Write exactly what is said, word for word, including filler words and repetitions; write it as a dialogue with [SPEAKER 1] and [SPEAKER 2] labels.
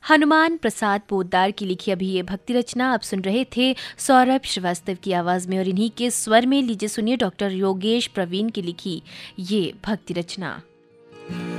[SPEAKER 1] हनुमान प्रसाद पोद्दार की लिखी अभी ये भक्ति रचना आप सुन रहे थे सौरभ श्रीवास्तव की आवाज में, और इन्हीं के स्वर में लीजिए सुनिए डॉक्टर योगेश प्रवीण की लिखी ये भक्ति रचना।